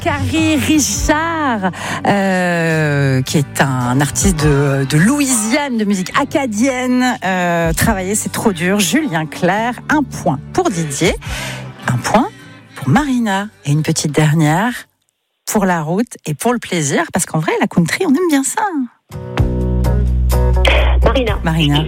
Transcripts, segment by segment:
Carrie Richard, qui est un artiste de Louisiane, de musique acadienne. Travailler, c'est trop dur. Julien Clerc, 1 point pour Didier, 1 point pour Marina. Et une petite dernière pour la route et pour le plaisir, parce qu'en vrai, la country, on aime bien ça. Marina.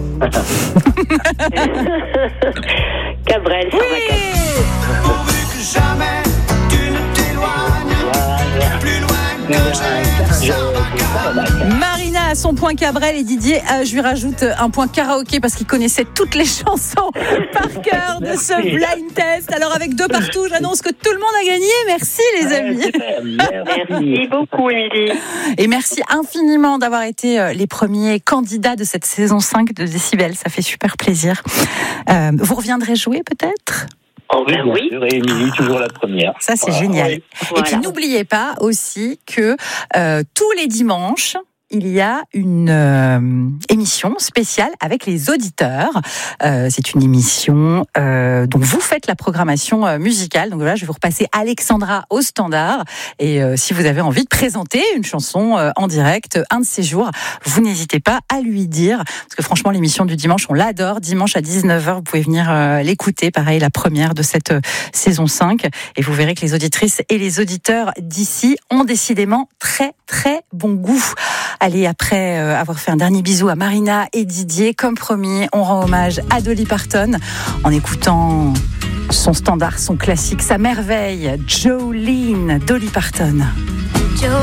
Cabrel, oui. Pourvu que jamais tu ne t'éloignes plus loin que j'ai. Marina a son point Cabrel et Didier, je lui rajoute un point karaoké parce qu'il connaissait toutes les chansons par cœur de ce blind test. Alors avec 2 partout, j'annonce que tout le monde a gagné. Merci les amis. Merci beaucoup Émilie. Et merci infiniment d'avoir été les premiers candidats de cette saison 5 de Décibel. Ça fait super plaisir. Vous reviendrez jouer peut-être ? Oh oui, bien sûr, et Émilie, toujours la première. Ça, c'est génial. Oui. Et puis, n'oubliez pas aussi que tous les dimanches, il y a une émission spéciale avec les auditeurs. C'est une émission dont vous faites la programmation musicale. Donc voilà, je vais vous repasser Alexandra au standard. Et si vous avez envie de présenter une chanson en direct, un de ces jours, vous n'hésitez pas à lui dire. Parce que franchement, l'émission du dimanche, on l'adore. Dimanche à 19h, vous pouvez venir l'écouter. Pareil, la première de cette saison 5. Et vous verrez que les auditrices et les auditeurs d'ici ont décidément très, très bon goût. Allez, après avoir fait un dernier bisou à Marina et Didier, comme promis, on rend hommage à Dolly Parton en écoutant son standard, son classique, sa merveille, Jolene, Dolly Parton.